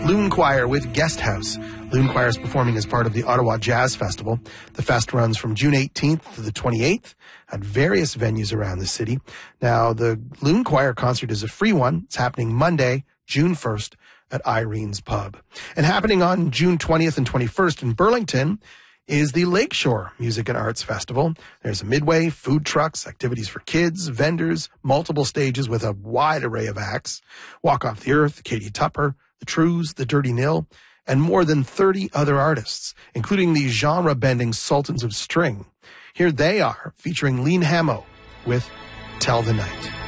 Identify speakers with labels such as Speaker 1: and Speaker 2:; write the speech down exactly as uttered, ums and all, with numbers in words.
Speaker 1: Loon Choir with Guest House. Loon Choir is performing as part of the Ottawa Jazz Festival. The fest runs from June eighteenth to the twenty-eighth at various venues around the city. Now, the Loon Choir concert is a free one. It's happening Monday, June first at Irene's Pub. And happening on June twentieth and twenty-first in Burlington is the Lakeshore Music and Arts Festival. There's a midway, food trucks, activities for kids, vendors, multiple stages with a wide array of acts. Walk Off the Earth, Katie Tupper, The Trues, The Dirty Nil, and more than thirty other artists, including the genre-bending Sultans of String. Here they are, featuring Lean Hamo with Tell the Night.